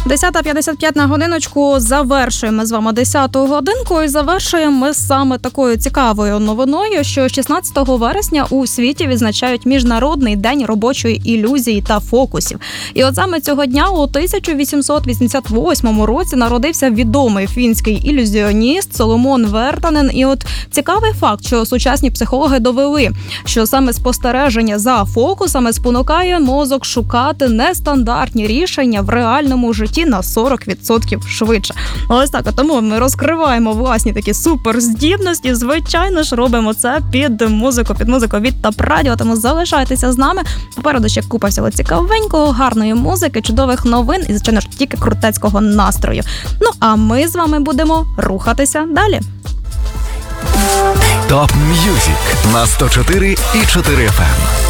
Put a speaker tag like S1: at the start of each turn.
S1: 10:55 на годиночку. Завершуємо з вами 10-ту годинку і завершуємо ми саме такою цікавою новиною, що 16 вересня у світі відзначають Міжнародний день робочої ілюзії та фокусів. І от саме цього дня у 1888 році народився відомий фінський ілюзіоніст Соломон Вертанен. І от цікавий факт, що сучасні психологи довели, що саме спостереження за фокусами спонукає мозок шукати нестандартні рішення в реальному житті на 40% швидше. Ось так, а тому ми розкриваємо власні такі суперздібності. Звичайно ж, робимо це під музику від ТОП Радіо, тому залишайтеся з нами. Попереду ще купа всього цікавенького, гарної музики, чудових новин і, звичайно ж, тільки крутецького настрою. Ну, а ми з вами будемо рухатися далі.
S2: ТОП М'юзик на 104,4 FM.